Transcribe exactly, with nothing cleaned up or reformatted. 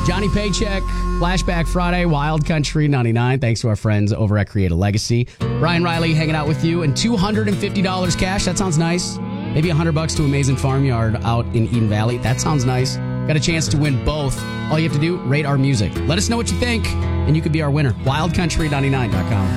Johnny Paycheck, Flashback Friday, Wild Country ninety-nine. Thanks to our friends over at Create a Legacy. Brian Riley hanging out with you, and two hundred fifty dollars cash. That sounds nice. Maybe one hundred bucks to Amazing Farmyard out in Eden Valley. That sounds nice. Got a chance to win both. All you have to do, rate our music. Let us know what you think, and you could be our winner. wild country ninety-nine dot com.